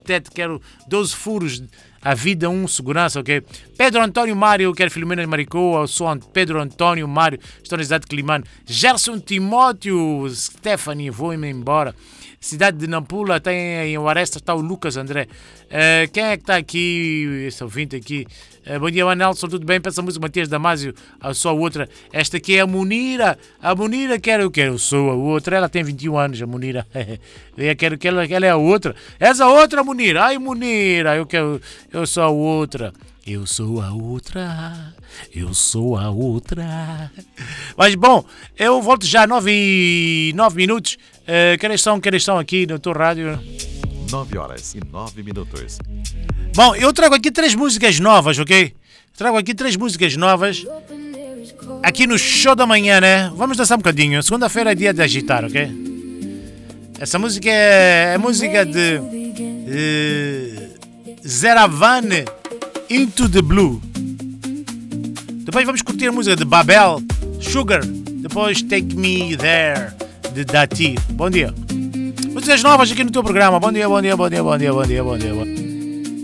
quero 12 furos, a vida segurança, ok? Pedro Antônio Mário, quero Filomena de Maricoa, eu sou Pedro Antônio Mário, estou na cidade de Climane. Gerson Timóteo, Stephanie, vou-me embora. Cidade de Nampula, tem em Oaresta, está o Lucas André. Quem é que está aqui? Esse ouvinte aqui. Bom dia, Manelson, tudo bem? Peça a música Matias Damasio, só a outra. Esta aqui é a Munira. A Munira eu sou a outra. Ela tem 21 anos, a Munira. Eu quero que ela é a outra. És a outra, Munira. Ai, Munira, eu sou a outra. Eu sou a outra, eu sou a outra. Mas bom, eu volto já 9 minutos. Que horas são aqui no teu rádio? 9 horas e 9 minutos. Bom, eu trago aqui 3 músicas novas, ok? Trago aqui 3 músicas novas. Aqui no show da manhã, né? Vamos dançar um bocadinho. Segunda-feira é dia de agitar, ok? Essa música é música de Zeravan, Into the Blue. Depois vamos curtir a música de Babel, Sugar. Depois Take Me There, de Dati. Bom dia. Músicas novas aqui no teu programa. Bom dia, bom dia, bom dia, bom dia, bom dia, bom dia.